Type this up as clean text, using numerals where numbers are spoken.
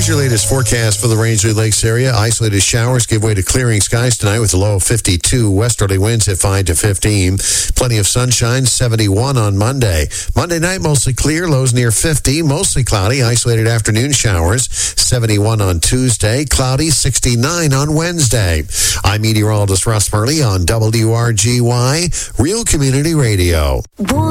your latest forecast for the Rangeley Lakes area. Isolated showers give way to clearing skies tonight with a low of 52. Westerly winds at 5 to 15. Plenty of sunshine, 71 on Monday. Monday night, mostly clear, lows near 50. Mostly cloudy, isolated afternoon showers, 71 on Tuesday. Cloudy, 69 on Wednesday. I'm meteorologist Russ Murley on WRGY, Real Community Radio.